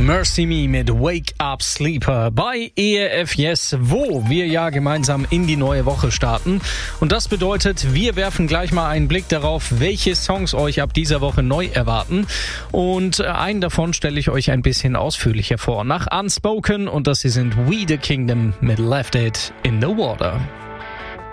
Mercy Me mit Wake Up Sleeper bei ERF Yes, wo wir ja gemeinsam in die neue Woche starten. Und das bedeutet, wir werfen gleich mal einen Blick darauf, welche Songs euch ab dieser Woche neu erwarten. Und einen davon stelle ich euch ein bisschen ausführlicher vor. Nach Unspoken, und das hier sind We the Kingdom mit Left It in the Water.